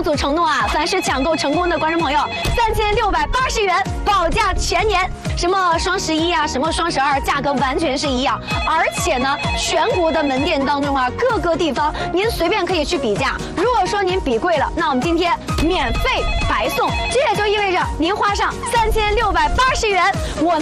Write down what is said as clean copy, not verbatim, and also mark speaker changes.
Speaker 1: 组承诺啊，凡是抢购成功的观众朋友，3680元保价全年。什么双11啊，什么双12，价格完全是一样。而且呢，全国的门店当中啊，各个地方您随便可以去比价。如果说您比贵了，那我们今天免费白送，这也就意味着您花上3680元，我